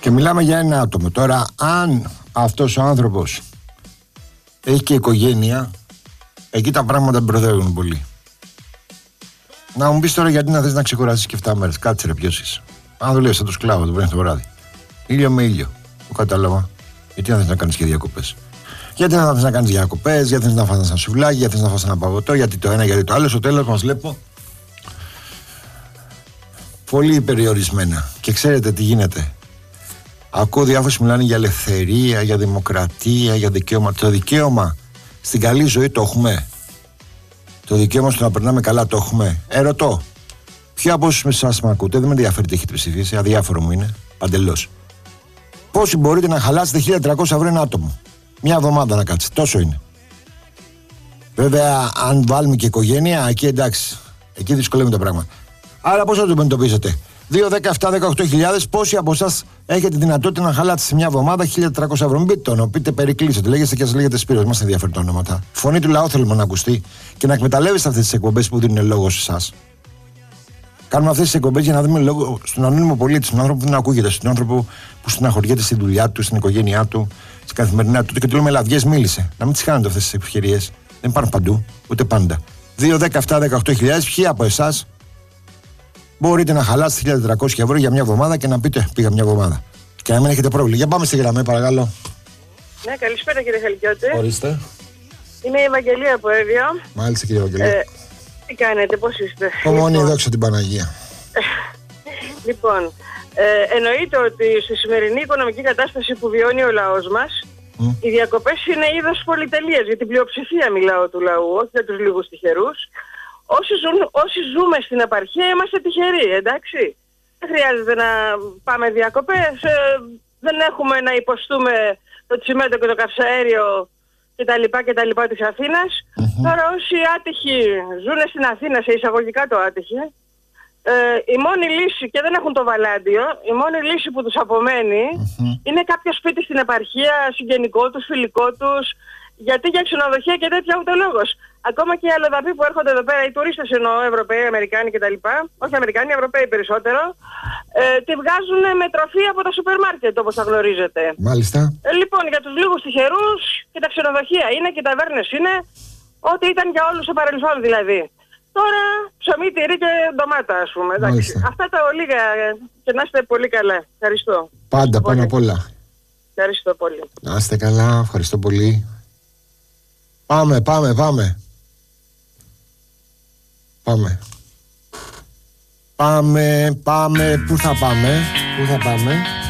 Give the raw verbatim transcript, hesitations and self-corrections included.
Και μιλάμε για ένα άτομο. Τώρα, αν αυτός ο άνθρωπος έχει και οικογένεια, εκεί τα πράγματα μπερδεύουν πολύ. Να μου πεις τώρα γιατί να θες να ξεκουράσεις και εφτά μέρες. Κάτσε ρε, ποιος είσαι. Αν δουλεύεις σαν το σκλάβο το πρωί το βράδυ. Ήλιο με ήλιο. Το κατάλαβα. Γιατί να θες να κάνεις και διακοπές. Γιατί να θες να κάνεις διακοπές, γιατί θες να φας ένα σουβλάκι, γιατί θες να φας ένα παγωτό, γιατί το ένα, γιατί το άλλο. Στο τέλος μας βλέπω πολύ περιορισμένα. Και ξέρετε τι γίνεται. Ακούω διάφορους μιλάνε για ελευθερία, για δημοκρατία, για δικαίωμα. Το δικαίωμα στην καλή ζωή το έχουμε. Το δικαίωμα στο να περνάμε καλά το έχουμε. Ερωτώ. Ποιο από όσους με εσάς με ακούτε, δεν με ενδιαφέρει τι έχετε ψηφίσει, αδιάφορο μου είναι, παντελώς. Πόσοι μπορείτε να χαλάσετε χίλια τριακόσια ευρώ ένα άτομο. Μια εβδομάδα να κάτσει, τόσο είναι. Βέβαια, αν βάλουμε και οικογένεια, εκεί εντάξει. Εκεί δυσκολεύουν τα πράγματα. Άρα πώς θα το αντιμετωπίσετε. δύο, δέκα, επτά, δεκαοκτώ χιλιάδες, πόσοι από εσάς έχετε δυνατότητα να χαλάτε σε μια εβδομάδα χίλια τετρακόσια ευρώ. Μην πείτε το όνομα, πείτε περικλείσετε. Λέγεστε και σας λέγεται Σπύρος, μας ενδιαφέρουν τα ονόματα. Φωνή του λαού θέλουμε να ακουστεί και να εκμεταλλεύεστε αυτές τις εκπομπές που δίνουν λόγο σε εσάς. Κάνουμε αυτές τις εκπομπές για να δούμε λόγο στον ανώνυμο πολίτη, στον άνθρωπο που δεν ακούγεται, στον άνθρωπο που στεναχωριέται στη δουλειά του, στην οικογένειά του, στην καθημερινά του. Και του λέμε λαδιές, μίλησε. Να μην τις χάνετε αυτές τις ευκαιρίες. Δεν υπάρχουν παντού, ούτε πάντα. δύο, δέκα, επτά, δεκαοκτώ χιλιάδες, ποιοι από εσάς μπορείτε να χαλάσετε χίλια τετρακόσια ευρώ για μια εβδομάδα και να πείτε πήγα μια εβδομάδα. Και να μην έχετε πρόβλημα. Για πάμε στη γραμμή, παρακαλώ. Ναι, καλησπέρα κύριε Χαλκιώτη. Ορίστε. Είμαι η Ευαγγελία από Εύβοια. Μάλιστα κύριε Ευαγγελία. Ε, τι κάνετε, πώς είστε? Ομόνη, λοιπόν. Δόξα την Παναγία. Λοιπόν, ε, εννοείται ότι στη σημερινή οικονομική κατάσταση που βιώνει ο λαός μας, mm. οι διακοπές είναι είδος πολυτελείας. Για την πλειοψηφία μιλάω του λαού, όχι για τους λίγους τυχερούς. Όσοι, ζουν, όσοι ζούμε στην επαρχία είμαστε τυχεροί, εντάξει. Δεν χρειάζεται να πάμε διακοπές, ε, δεν έχουμε να υποστούμε το τσιμέντο και το καυσαέριο και τα λοιπά και τα λοιπά της Αθήνας. Mm-hmm. Τώρα όσοι άτυχοι ζουν στην Αθήνα, σε εισαγωγικά το άτυχοι, ε, η μόνη λύση, και δεν έχουν το βαλάντιο, η μόνη λύση που τους απομένει mm-hmm. είναι κάποιο σπίτι στην επαρχία, συγγενικό τους, φιλικό τους, γιατί για ξενοδοχεία και τέτοια ούτε λόγος. Ακόμα και οι αλλοδαποί που έρχονται εδώ πέρα, οι τουρίστες εννοώ, Ευρωπαίοι, Αμερικάνοι κτλ. Όχι Αμερικάνοι, Ευρωπαίοι περισσότερο, ε, τη βγάζουν με τροφή από τα σούπερ μάρκετ, όπως θα γνωρίζετε. Μάλιστα. Ε, λοιπόν, για τους λίγους τυχερούς και τα ξενοδοχεία είναι και τα ταβέρνες είναι ό,τι ήταν για όλους στο παρελθόν δηλαδή. Τώρα ψωμί, τυρί και ντομάτα, ας πούμε. Αυτά τα ολίγα και να είστε πολύ καλά. Ευχαριστώ. Πάντα πάνω απ' όλα. Ευχαριστώ πολύ. Να είστε καλά, ευχαριστώ πολύ. Πάμε, πάμε, πάμε. Πάμε. Πάμε, πάμε. Πού θα πάμε, πού θα πάμε.